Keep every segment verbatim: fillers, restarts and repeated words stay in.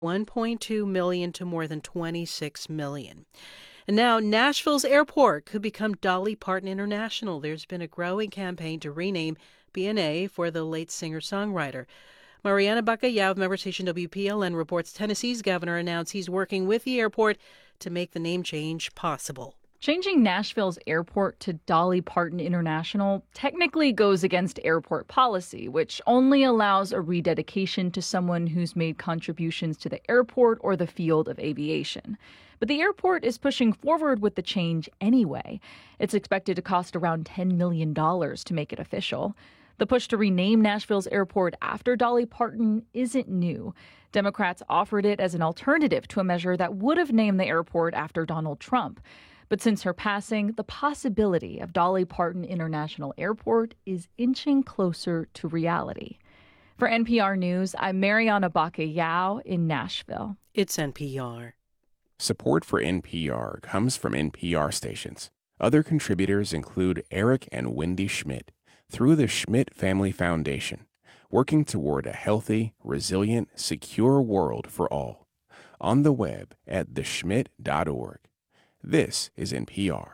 one point two million to more than twenty-six million. And now Nashville's airport could become Dolly Parton International. There's been a growing campaign to rename B N A for the late singer-songwriter. Mariana Bacallao of member station W P L N reports Tennessee's governor announced he's working with the airport to make the name change possible. Changing Nashville's airport to Dolly Parton International technically goes against airport policy, which only allows a rededication to someone who's made contributions to the airport or the field of aviation. But the airport is pushing forward with the change anyway. It's expected to cost around ten million dollars to make it official. The push to rename Nashville's airport after Dolly Parton isn't new. Democrats offered it as an alternative to a measure that would have named the airport after Donald Trump. But since her passing, the possibility of Dolly Parton International Airport is inching closer to reality. For N P R News, I'm Mariana Bacallao in Nashville. It's N P R. Support for N P R comes from N P R stations. Other contributors include Eric and Wendy Schmidt through the Schmidt Family Foundation, working toward a healthy, resilient, secure world for all. On the web at the schmidt dot org. This is N P R.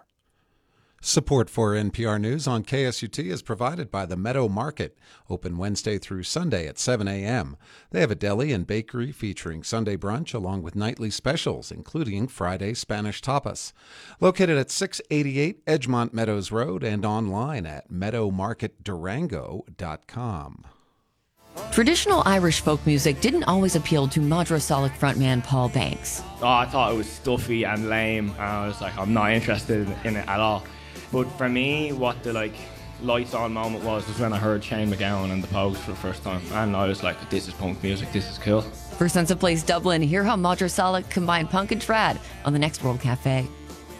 Support for N P R News on K S U T is provided by the Meadow Market, open Wednesday through Sunday at seven a.m. They have a deli and bakery featuring Sunday brunch along with nightly specials, including Friday Spanish tapas. Located at six eighty-eight Edgemont Meadows Road and online at meadow market durango dot com. Traditional Irish folk music didn't always appeal to Madrasalic frontman Paul Banks. Oh, I thought it was stuffy and lame, and I was like, I'm not interested in it at all. But for me, what the like lights on moment was was when I heard Shane MacGowan and the Pogues for the first time, and I was like, this is punk music, this is cool. For Sense of Place Dublin, hear how Madrasalic combined punk and trad on the next World Cafe.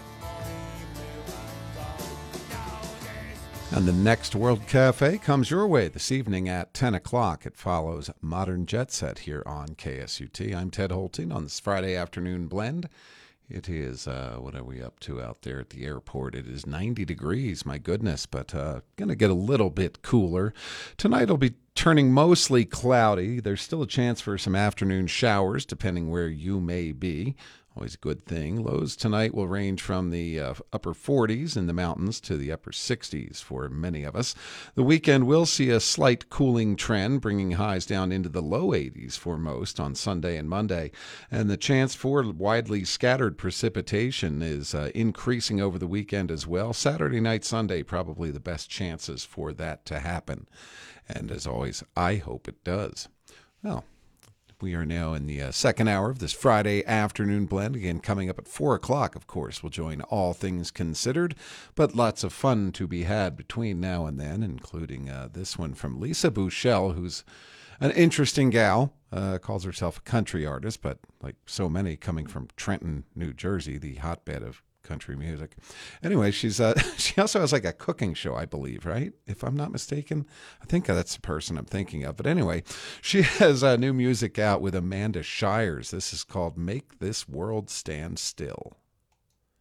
And the next World Cafe comes your way this evening at ten o'clock. It follows Modern Jet Set here on K S U T. I'm Ted Holting on this Friday afternoon blend. It is, uh, what are we up to out there at the airport? It is ninety degrees, my goodness, but uh, going to get a little bit cooler. Tonight will be turning mostly cloudy. There's still a chance for some afternoon showers, depending where you may be. Always a good thing. Lows tonight will range from the uh, upper forties in the mountains to the upper sixties for many of us. The weekend will see a slight cooling trend, bringing highs down into the low eighties for most on Sunday and Monday. And the chance for widely scattered precipitation is uh, increasing over the weekend as well. Saturday night, Sunday, probably the best chances for that to happen. And as always, I hope it does. Well, we are now in the uh, second hour of this Friday afternoon blend. Again, coming up at four o'clock, of course, we'll join All Things Considered. But lots of fun to be had between now and then, including uh, this one from Lisa Bouchel, who's an interesting gal. Uh, calls herself a country artist, but like so many coming from Trenton, New Jersey, the hotbed of country music. Anyway, she's uh, she also has like a cooking show, I believe, right? If I'm not mistaken. I think that's the person I'm thinking of. But anyway, she has uh, new music out with Amanda Shires. This is called Make This World Stand Still.